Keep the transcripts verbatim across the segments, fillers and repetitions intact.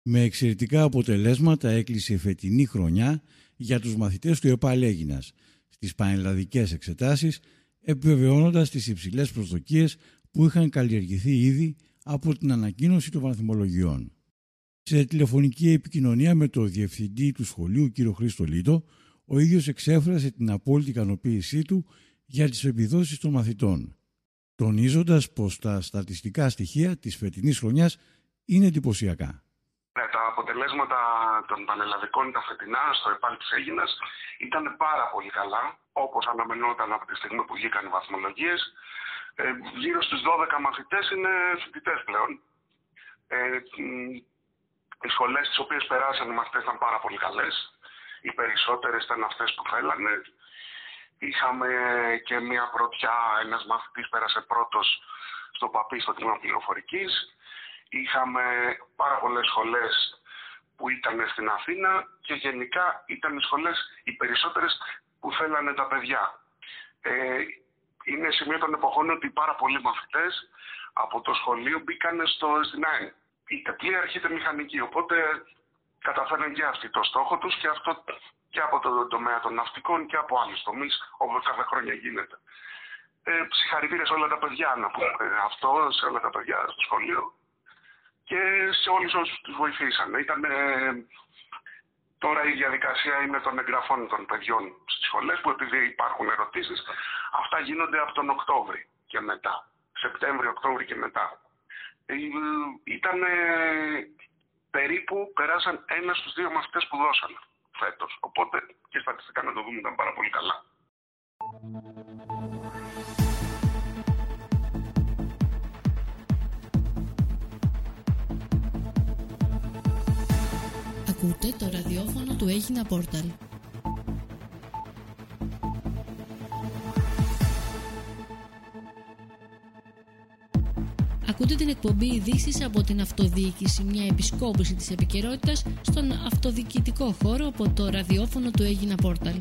Με εξαιρετικά αποτελέσματα έκλεισε η φετινή χρονιά για τους μαθητές του ΕΠΑΛ Αίγινας στις πανελλαδικές εξετάσεις, επιβεβαιώνοντας τις υψηλές προσδοκίες που είχαν καλλιεργηθεί ήδη από την ανακοίνωση των βαθμολογιών. Σε τηλεφωνική επικοινωνία με το διευθυντή του σχολείου, κ. Χρήστο Λίτο, ο ίδιος εξέφρασε την απόλυτη ικανοποίησή του για τις επιδόσεις των μαθητών, τονίζοντας πως τα στατιστικά στοιχεία της φετινής χρονιάς είναι εντυπωσιακά. Τα αποτελέσματα των πανελλαδικών τα φετινά στο ΕΠΑΛ της Αίγινας ήταν πάρα πολύ καλά, όπως αναμενόταν από τη στιγμή που βγήκαν οι βαθμολογίες. Ε, γύρω στους δώδεκα μαθητές είναι φοιτητές πλέον. Ε, οι σχολές τις οποίες περάσαν οι μαθητές ήταν πάρα πολύ καλές. Οι περισσότερες ήταν αυτές που θέλανε. Είχαμε και μια πρωτιά, ένας μαθητής πέρασε πρώτος στο ΠΑΠΗ, στο τμήμα πληροφορικής. Είχαμε πάρα πολλές σχολές που ήταν στην Αθήνα και γενικά ήταν οι σχολές οι περισσότερες που θέλανε τα παιδιά. Ε, είναι σημείο των εποχών ότι πάρα πολλοί μαθητές από το σχολείο μπήκαν στο στην ΑΕΝ. Είτε πλοία είτε μηχανική, οπότε καταφέρνουν και αυτοί το στόχο τους και αυτό και από το τομέα των ναυτικών και από άλλους τομείς, όπως κάθε χρόνια γίνεται. Ε, συγχαρητήρια σε όλα τα παιδιά, να πούμε αυτό, σε όλα τα παιδιά στο σχολείο και σε όλους όσους τους βοηθήσαν. Ήταν, ε, τώρα η διαδικασία είναι των εγγραφών των παιδιών στις σχολές, που επειδή υπάρχουν ερωτήσεις, αυτά γίνονται από τον Οκτώβρη και μετά. Σεπτέμβριο, Οκτώβρη και μετά. Ε, ήταν ε, περίπου, περάσαν ένα στους δύο μαθητές που δώσαν φέτος. Οπότε και στατιστικά να το δούμε ήταν πάρα πολύ καλά. Ακούτε το ραδιόφωνο του Έγινα Πόρταλ. Ακούτε την εκπομπή ειδήσεις από την αυτοδιοίκηση, μια επισκόπηση της επικαιρότητας στον αυτοδιοικητικό χώρο από το ραδιόφωνο του Έγινα Πόρταλ.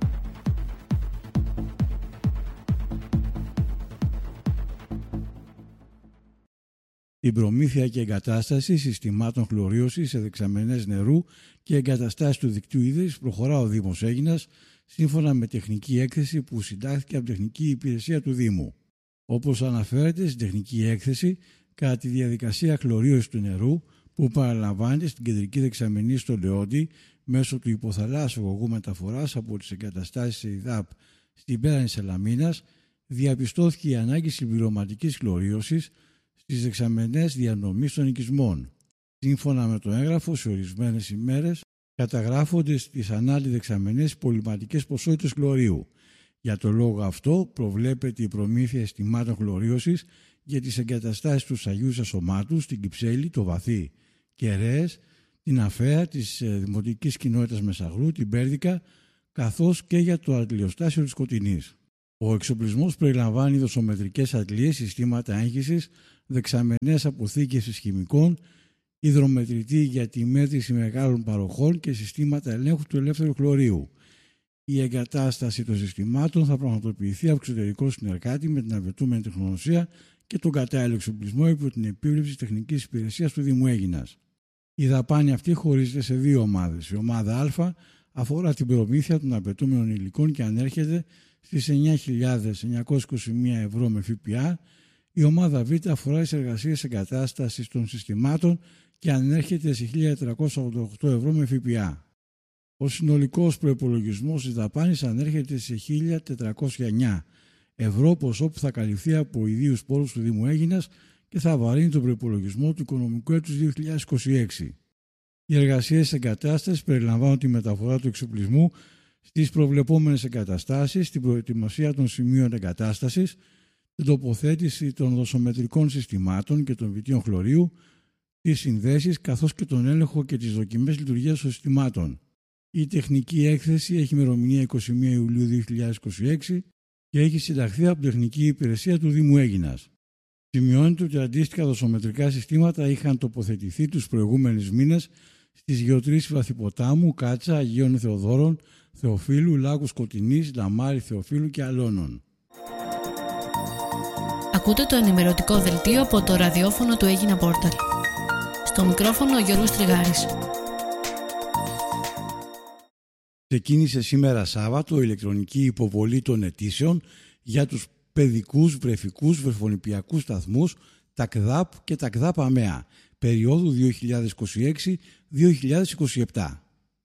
Την προμήθεια και εγκατάσταση συστημάτων χλωρίωσης σε δεξαμενές νερού και εγκαταστάσεις του δικτύου ίδρυσης προχωρά ο Δήμος Αίγινας σύμφωνα με τεχνική έκθεση που συντάχθηκε από τεχνική υπηρεσία του Δήμου. Όπως αναφέρεται στην τεχνική έκθεση, κατά τη διαδικασία χλωρίωσης του νερού που παραλαμβάνεται στην κεντρική δεξαμενή στο Λεόντι μέσω του υποθαλάσσιου αγωγού μεταφοράς από τις εγκαταστάσεις ΕΙΔΑΠ στην πέρανη Σαλαμίνας, διαπιστώθηκε η ανάγκη συμπληρωματικής χλωρίωσης στις δεξαμενές διανομής των οικισμών. Σύμφωνα με το έγγραφο, σε ορισμένες ημέρες καταγράφονται στις ανάλοι δεξαμενές πολυματικές ποσότητες χλωρίου. Για το λόγο αυτό προβλέπεται η προμήθεια συστημάτων χλωρίωσης για τις εγκαταστάσεις του Αγίου Σασωμάτου, στην Κυψέλη, το Βαθύ, Κεραίες, την Αφαία της Δημοτικής Κοινότητας Μεσαγρού, την Πέρδικα, καθώς και για το αντιλιοστάσιο της Σκοτεινής. Ο εξοπλισμός περιλαμβάνει δοσομετρικές αντλίες, συστήματα έγχυσης, δεξαμενές αποθήκευσης χημικών, υδρομετρητή για τη μέτρηση μεγάλων παροχών και συστήματα ελέγχου του ελεύθερου χλωρίου. Η εγκατάσταση των συστημάτων θα πραγματοποιηθεί από εξωτερικό συνεργάτη με την απαιτούμενη τεχνογνωσία και τον κατάλληλο εξοπλισμό υπό την επίβλεψη τεχνικής υπηρεσίας του Δήμου Αίγινας. Η δαπάνη αυτή χωρίζεται σε δύο ομάδες. Η ομάδα Α αφορά την προμήθεια των απαιτούμενων υλικών και ανέρχεται στις εννιά χιλιάδες εννιακόσια είκοσι μία ευρώ με ΦΠΑ. Η ομάδα Β αφορά τις εργασίες εγκατάστασης των συστημάτων και ανέρχεται σε χίλια τετρακόσια ογδόντα οκτώ ευρώ με ΦΠΑ. Ο συνολικός προϋπολογισμός της δαπάνης ανέρχεται σε χίλια τετρακόσια εννιά ευρώ, ποσό που θα καλυφθεί από ιδίους πόρους του Δήμου Αίγινας και θα βαρύνει τον προϋπολογισμό του οικονομικού έτους δύο χιλιάδες είκοσι έξι. Οι εργασίες εγκατάστασης περιλαμβάνουν τη μεταφορά του εξοπλισμού στις προβλεπόμενες εγκαταστάσεις, την προετοιμασία των σημείων εγκατάστασης, την τοποθέτηση των δοσομετρικών συστημάτων και των βιτίων χλωρίου, τις συνδέσεις καθώς και τον έλεγχο και τις δοκιμές λειτουργίας των συστημάτων. Η τεχνική έκθεση έχει ημερομηνία εικοστή πρώτη Ιουλίου δύο χιλιάδες είκοσι έξι και έχει συνταχθεί από τεχνική υπηρεσία του Δήμου Αίγινας. Σημειώνεται ότι αντίστοιχα δοσομετρικά συστήματα είχαν τοποθετηθεί τους προηγούμενους μήνες στις γεωτρήσεις Βαθυποτάμου, Κάτσα, Αγίων Θεοδόρων, Θεοφύλου, Λάκου Σκοτεινής, Λαμάρι Θεοφύλου και Αλώνων. Ακούτε το ενημερωτικό δελτίο από το ραδιόφωνο του Έγινα Πόρταλ. Στο μικρόφωνο ο Γιώργος Τριγάρης. Ξεκίνησε σήμερα Σάββατο η ηλεκτρονική υποβολή των αιτήσεων για τους παιδικούς βρεφικούς βρεφονιπιακούς σταθμούς, τα ΚΔΑΠ και τα ΚΔΑΠ ΑΜΕΑ, περίοδου δύο χιλιάδες είκοσι έξι με δύο χιλιάδες είκοσι επτά.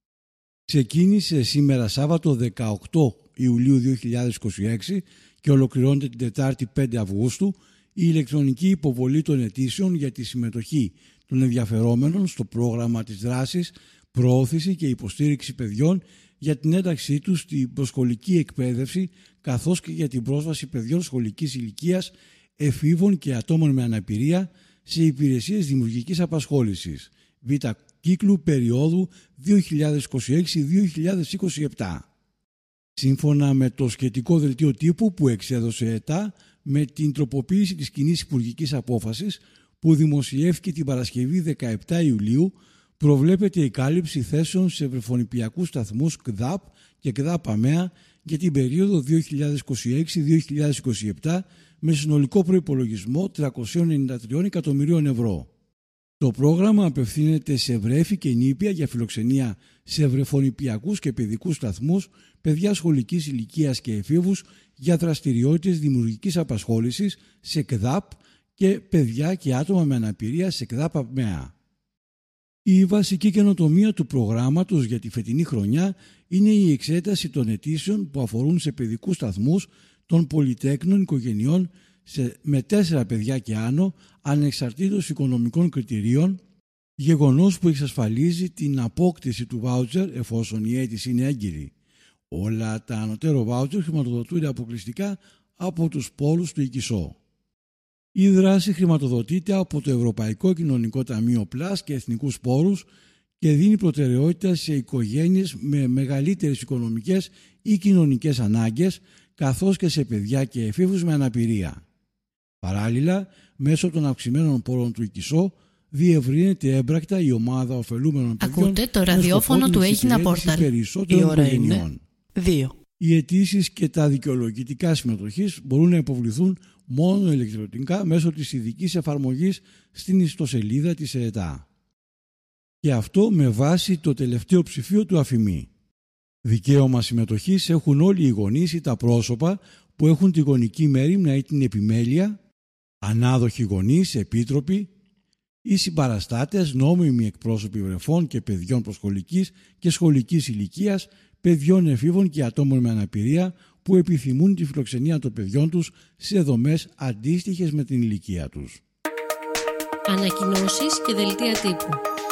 Ξεκίνησε σήμερα Σάββατο δεκαοκτώ Ιουλίου δύο χιλιάδες είκοσι έξι και ολοκληρώνεται την Τετάρτη πέντε Αυγούστου η ηλεκτρονική υποβολή των αιτήσεων για τη συμμετοχή των ενδιαφερόμενων στο πρόγραμμα της δράσης προώθηση και υποστήριξη παιδιών για την ένταξή τους στην προσχολική εκπαίδευση καθώς και για την πρόσβαση παιδιών σχολικής ηλικίας, εφήβων και ατόμων με αναπηρία σε υπηρεσίες δημιουργικής απασχόλησης Β κύκλου περίοδου δύο χιλιάδες είκοσι έξι με δύο χιλιάδες είκοσι επτά. Σύμφωνα με το σχετικό δελτίο τύπου που εξέδωσε η ΕΤΑ με την τροποποίηση της κοινής υπουργικής απόφασης που δημοσιεύτηκε την Παρασκευή δεκαεπτά Ιουλίου, προβλέπεται η κάλυψη θέσεων σε βρεφονιπιακούς σταθμούς ΚΔΑΠ και ΚΔΑΠ ΑΜΕΑ για την περίοδο δύο χιλιάδες είκοσι έξι με δύο χιλιάδες είκοσι επτά με συνολικό προϋπολογισμό τριακόσια ενενήντα τρία εκατομμυρίων ευρώ. Το πρόγραμμα απευθύνεται σε βρέφη και νήπια για φιλοξενία σε βρεφονιπιακούς και παιδικούς σταθμούς, παιδιά σχολικής ηλικίας και εφήβους για δραστηριότητες δημιουργικής απασχόλησης σε ΚΔΑΠ και παιδιά και άτομα με αναπηρία σε ΚΔΑΠ ΑΜΕΑ. Η βασική καινοτομία του προγράμματος για τη φετινή χρονιά είναι η εξέταση των αιτήσεων που αφορούν σε παιδικούς σταθμούς των πολυτέκνων οικογενειών σε, με τέσσερα παιδιά και άνω, ανεξαρτήτως οικονομικών κριτηρίων, γεγονός που εξασφαλίζει την απόκτηση του βάουτσερ εφόσον η αίτηση είναι έγκυρη. Όλα τα ανωτέρω βάουτσερ χρηματοδοτούνται αποκλειστικά από τους πόρους του ΙΚΙΣΟ. Η δράση χρηματοδοτείται από το Ευρωπαϊκό Κοινωνικό Ταμείο Πλάς και εθνικούς πόρους και δίνει προτεραιότητα σε οικογένειες με μεγαλύτερες οικονομικές ή κοινωνικές ανάγκες, καθώς και σε παιδιά και εφήβους με αναπηρία. Παράλληλα, μέσω των αυξημένων πόρων του ΙΚΙΣΟ, διευρύνεται έμπρακτα η ομάδα ωφελούμενων παιδιών. Ακούτε το ραδιόφωνο του Έγινα Πόρταλ. Η ώρα είναι δύο. Οι αιτήσεις και τα δικαιολογητικά συμμετοχής μπορούν να υποβληθούν μόνο ηλεκτρονικά μέσω της ειδικής εφαρμογής στην ιστοσελίδα της ΕΤΑ. Και αυτό με βάση το τελευταίο ψηφίο του ΑΦΙΜΗ. Δικαίωμα συμμετοχής έχουν όλοι οι γονείς ή τα πρόσωπα που έχουν τη γονική μέριμνα ή την επιμέλεια, ανάδοχοι γονείς, επίτροποι ή συμπαραστάτες, νόμιμοι εκπρόσωποι βρεφών και παιδιών προσχολικής και σχολικής ηλικίας, παιδιών εφήβων και ατόμων με αναπηρία που επιθυμούν τη φιλοξενία των παιδιών τους σε δομές αντίστοιχες με την ηλικία τους. Ανακοινώσεις και δελτία τύπου.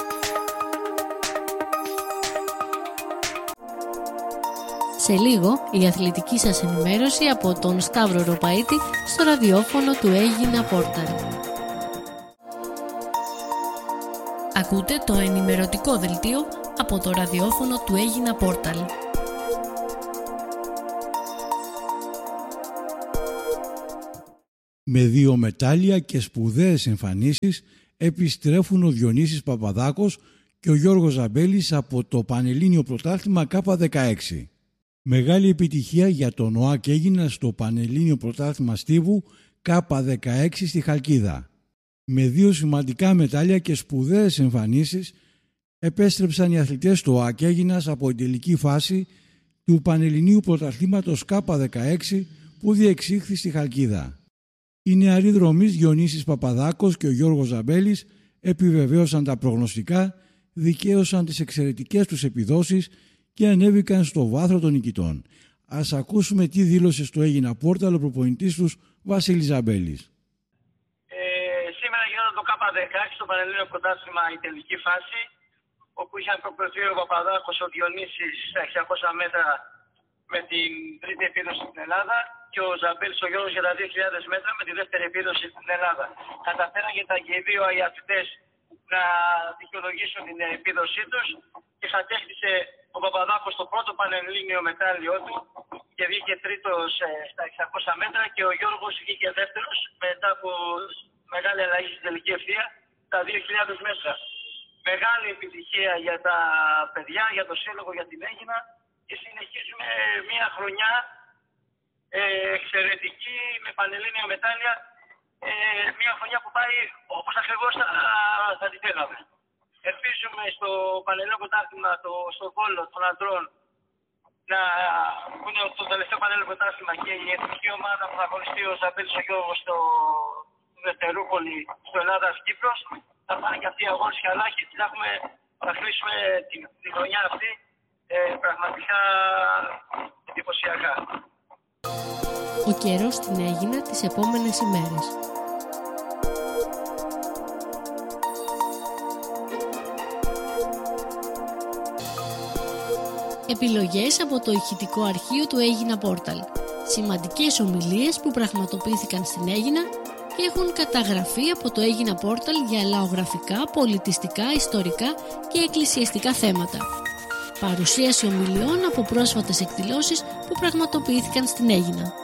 Σε λίγο η αθλητική σας ενημέρωση από τον Σταύρο Ροπαίτη στο ραδιόφωνο του Έγινα Πόρταλ. Ακούτε το ενημερωτικό δελτίο από το ραδιόφωνο του Έγινα Πόρταλ. Με δύο μετάλλια και σπουδαίες εμφανίσεις επιστρέφουν ο Διονύσης Παπαδάκος και ο Γιώργος Ζαμπέλης από το Πανελλήνιο Πρωτάθλημα Κ δεκαέξι. Μεγάλη επιτυχία για τον ΟΑΚ έγινε στο Πανελλήνιο Πρωτάθλημα Στίβου Κ δεκαέξι στη Χαλκίδα. Με δύο σημαντικά μετάλλια και σπουδαίες εμφανίσεις επέστρεψαν οι αθλητές του ΟΑΚ Έγινας από την τελική φάση του Πανελληνίου Πρωταθλήματος Κ δεκαέξι που διεξήχθη στη Χαλκίδα. Οι νεαροί δρομείς Διονύσης Παπαδάκος και ο Γιώργος Ζαμπέλης επιβεβαίωσαν τα προγνωστικά, δικαίωσαν τις εξαιρετικές τους επιδόσεις και ανέβηκαν στο βάθρο των νικητών. Ας ακούσουμε τι δήλωσε στο Έγινα Πόρταλ ο προπονητής τους Βασίλης Ζαμπέλης. Ε, σήμερα γινόταν το Κ δεκαέξι στο Πανελλήνιο Πρωτάθλημα η τελική φάση, όπου είχαν προκριθεί ο Παπαδάκος, ο Διονύσης στα εξακόσια μέτρα με την τρίτη επίδοση στην Ελλάδα και ο Ζαμπέλης ο Γιώργος για τα δύο χιλιάδες μέτρα με τη δεύτερη επίδοση στην Ελλάδα. Καταφέραν και τα και οι δύο οι αθλητές να δικαιολογήσουν την επίδοσή τους και κατέκτησε ο Παπαδάκος το πρώτο πανελλήνιο μετάλλιο του και βγήκε τρίτος στα εξακόσια μέτρα και ο Γιώργος βγήκε δεύτερος μετά από μεγάλη αλλαγή στην τελική ευθεία τα δύο χιλιάδες μέτρα. Μεγάλη επιτυχία για τα παιδιά, για το σύλλογο, για την Έγινα και συνεχίζουμε μια χρονιά ε, εξαιρετική με πανελλήνια μετάλλια ε, μια χρονιά που πάει όπως ακριβώς θα, θα τη θέλαμε. Ελπίζουμε στο Πανελλήνιο Πρωτάθλημα, το, στο Βόλο των Αντρών, να, που είναι το τελευταίο Πανελλήνιο Πρωτάθλημα και η εθνική ομάδα που θα αγωνιστεί ο Ζαμπέλης ο Γιώργος στο Δευτερούπολη, στο Ελλάδας-Κύπρος, θα πάνε και αυτοί οι αγώνες και αλλάχοι, θα, έχουμε, θα κλείσουμε τη, τη χρονιά αυτή ε, πραγματικά εντυπωσιακά. Ο καιρός στην Αίγινα τις επόμενες ημέρες. Επιλογές από το ηχητικό αρχείο του Αίγινα Πόρταλ. Σημαντικές ομιλίες που πραγματοποιήθηκαν στην Αίγινα και έχουν καταγραφεί από το Αίγινα Πόρταλ για λαογραφικά, πολιτιστικά, ιστορικά και εκκλησιαστικά θέματα. Παρουσίαση ομιλιών από πρόσφατες εκδηλώσεις που πραγματοποιήθηκαν στην Αίγινα.